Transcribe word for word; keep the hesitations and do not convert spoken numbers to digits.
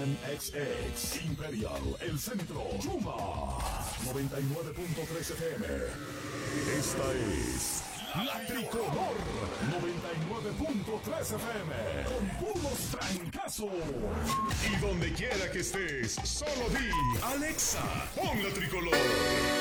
Scan X X, Imperial, El Centro, Chuma, noventa y nueve punto tres F M. Esta es La Tricolor, noventa y nueve punto tres F M, con puros trancazos. Y donde quiera que estés, solo di, Alexa, pon La Tricolor.